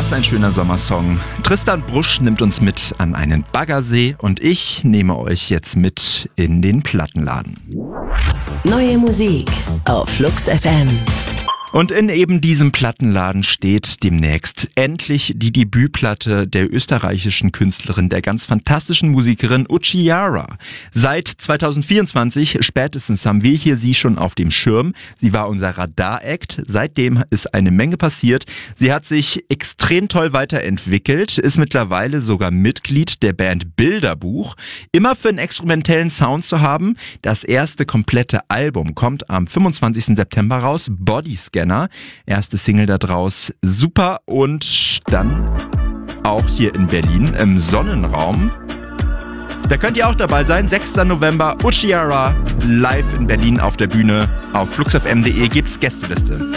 Was ein schöner Sommersong. Tristan Brusch nimmt uns mit an einen Baggersee und ich nehme euch jetzt mit in den Plattenladen. Neue Musik auf Flux FM. Und in eben diesem Plattenladen steht demnächst endlich die Debütplatte der österreichischen Künstlerin, der ganz fantastischen Musikerin Uchiara. Seit 2024 spätestens haben wir hier sie schon auf dem Schirm. Sie war unser Radar-Act. Seitdem ist eine Menge passiert. Sie hat sich extrem toll weiterentwickelt, ist mittlerweile sogar Mitglied der Band Bilderbuch. Immer für einen experimentellen Sound zu haben. Das erste komplette Album kommt am 25. September raus. Bodyscanner. Erste Single da draus, super, und dann auch hier in Berlin im Sonnenraum. Da könnt ihr auch dabei sein, 6. November, Uchiara live in Berlin auf der Bühne. Auf fluxfm.de gibt's Gästeliste.